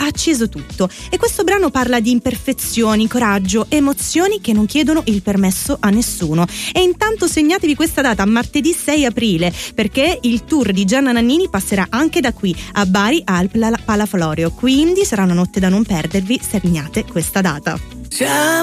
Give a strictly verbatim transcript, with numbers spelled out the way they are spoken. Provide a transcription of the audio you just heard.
acceso tutto. E questo brano parla di imperfezioni, coraggio, emozioni che non chiedono il permesso a nessuno. E intanto segnatevi questa data, martedì sei aprile, perché il tour di Gianna Nannini passerà anche da qui a Bari al Palaflorio, quindi sarà una notte da non perdervi, segnate questa data.